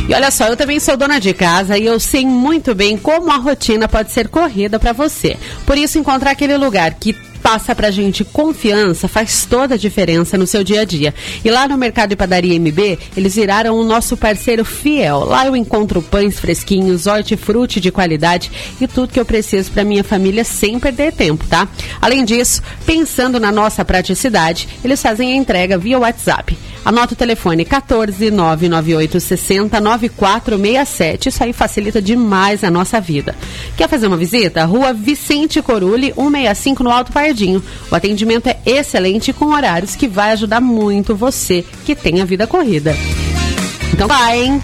E olha só, eu também sou dona de casa e eu sei muito bem como a rotina pode ser corrida para você. Por isso, encontrar aquele lugar que passa pra gente confiança faz toda a diferença no seu dia a dia. E lá no Mercado e Padaria MB, eles viraram o nosso parceiro fiel. Lá eu encontro pães fresquinhos, hortifruti de qualidade e tudo que eu preciso pra minha família sem perder tempo, tá? Além disso, pensando na nossa praticidade, eles fazem a entrega via WhatsApp. Anota o telefone 14 998 60 9467. Isso aí facilita demais a nossa vida. Quer fazer uma visita? Rua Vicente Corulli, 165 no Alto Pardinho. O atendimento é excelente com horários que vai ajudar muito você que tem a vida corrida. Então vai, hein?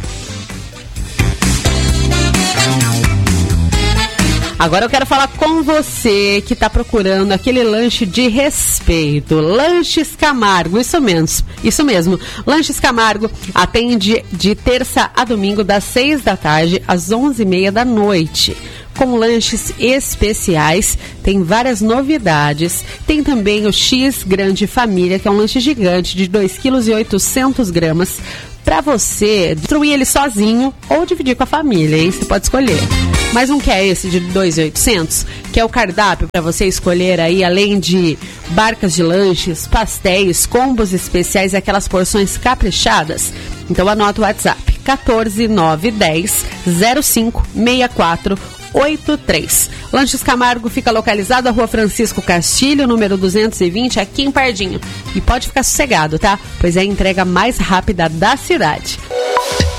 Agora eu quero falar com você que está procurando aquele lanche de respeito. Lanches Camargo, isso mesmo. Lanches Camargo atende de terça a domingo das 6 da tarde às 11h30 da noite. Com lanches especiais, tem várias novidades. Tem também o X Grande Família, que é um lanche gigante de 2,8 kg. Para você destruir ele sozinho ou dividir com a família, hein? Você pode escolher. Mas não quer esse de 2.800? Que é o cardápio para você escolher aí, além de barcas de lanches, pastéis, combos especiais e aquelas porções caprichadas? Então anota o WhatsApp 14 910 05 64 83. Lanches Camargo fica localizado na Rua Francisco Castilho, número 220, aqui em Pardinho. E pode ficar sossegado, tá? Pois é a entrega mais rápida da cidade.